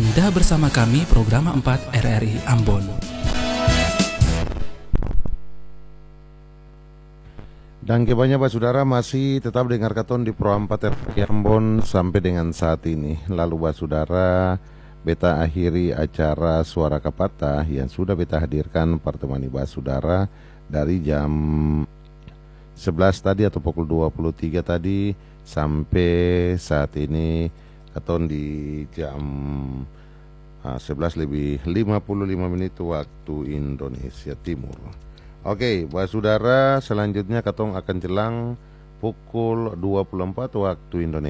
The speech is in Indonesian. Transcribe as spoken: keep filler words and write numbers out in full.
Anda bersama kami program empat R R I Ambon. Dan kebanyakan Pak Saudara masih tetap dengar katon di Pro empat R R I Ambon sampai dengan saat ini. Lalu Pak Saudara, beta akhiri acara Suara Kapata yang sudah beta hadirkan pertemuan Pak Saudara dari jam sebelas tadi atau pukul dua puluh tiga tadi sampai saat ini katon di jam uh, sebelas lebih lima puluh lima menit waktu Indonesia Timur. Oke, Pak Saudara, selanjutnya katong akan jelang pukul dua puluh empat waktu Indonesia